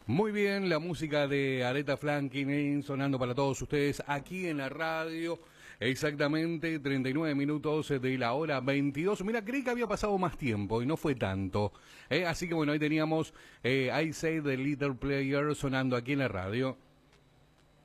Muy bien, la música de Aretha Franklin sonando para todos ustedes aquí en la radio. Exactamente 39 minutos de la hora 22. Mira, creí que había pasado más tiempo y no fue tanto. Así que bueno, ahí teníamos I Say the Little Player sonando aquí en la radio.